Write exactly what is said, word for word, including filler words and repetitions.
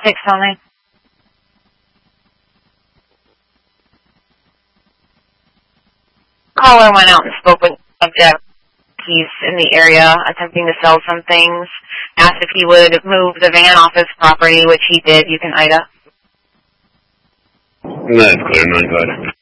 six oh nine. Caller went out and spoke with a subject. He's in the area attempting to sell some things. Asked if he would move the van off his property, which he did. You can I D A. That's clear, nine five.